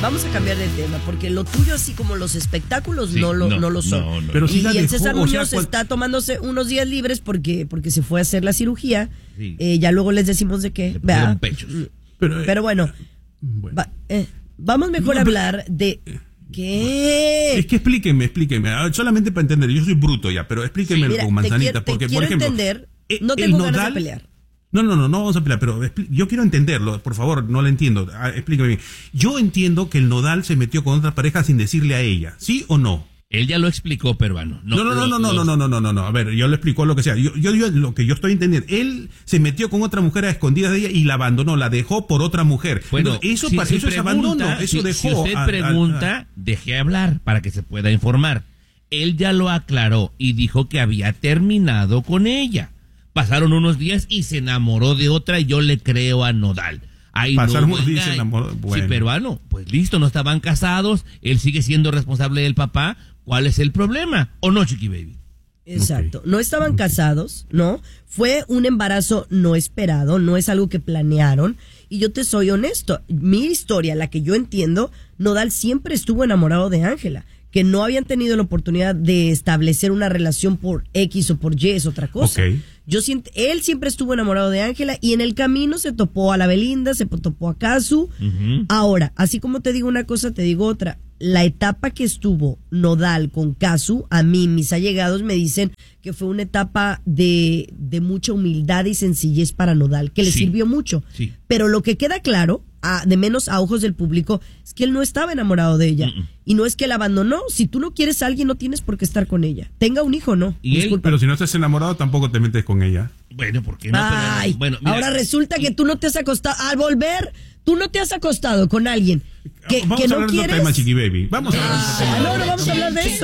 vamos a cambiar de tema, porque lo tuyo, así como los espectáculos, no lo son. No. Pero sí y la el dejó, César o Muñoz sea, está tomándose unos días libres porque se fue a hacer la cirugía. Sí. Ya luego les decimos de qué. Le pusieron pechos. Pero bueno, vamos mejor a hablar de... ¿Qué? Es que explíqueme. Solamente para entender, yo soy bruto ya, pero explíqueme Mira, con manzanitas. te Porque, quiero por ejemplo, entender, no tengo ganas de pelear. No vamos a pelear, pero yo quiero entenderlo, por favor, no lo entiendo. Explíqueme bien. Yo entiendo que el Nodal se metió con otra pareja sin decirle a ella, ¿sí o no? Él ya lo explicó, peruano. No. A ver, yo le explico lo que sea. Yo lo que yo estoy entendiendo, él se metió con otra mujer a escondidas de ella y la abandonó, la dejó por otra mujer. Bueno, eso es abandono, eso dejó. Si usted pregunta, deje hablar para que se pueda informar. Él ya lo aclaró y dijo que había terminado con ella. Pasaron unos días y se enamoró de otra y yo le creo a Nodal. Pasaron unos días y se enamoró. Bueno. Sí, peruano, pues listo, no estaban casados, él sigue siendo responsable del papá. ¿Cuál es el problema? ¿O no, Chiqui Baby? Exacto. No estaban casados, ¿no? Fue un embarazo no esperado, no es algo que planearon. Y yo te soy honesto, mi historia, la que yo entiendo, Nodal siempre estuvo enamorado de Ángela. Que no habían tenido la oportunidad de establecer una relación por X o por Y es otra cosa. Okay. Él siempre estuvo enamorado de Ángela y en el camino se topó a la Belinda, se topó a Casu. Uh-huh. Ahora, así como te digo una cosa, te digo otra. La etapa que estuvo Nodal con Casu, a mí, mis allegados me dicen que fue una etapa de mucha humildad y sencillez para Nodal, que le sirvió mucho. Sí. Pero lo que queda claro, de menos a ojos del público, es que él no estaba enamorado de ella. Y no es que la abandonó. Si tú no quieres a alguien, no tienes por qué estar con ella. Tenga un hijo, no. Pero si no estás enamorado, tampoco te metes con ella. Bueno, ¿por qué no? Ay, bueno, mira, ahora resulta que tú no te has acostado. Al volver, tú no te has acostado con alguien que no quieres. Vamos a hablar de otro tema, Chiqui Baby. Vamos a hablar de otro tema. No vamos a hablar de eso.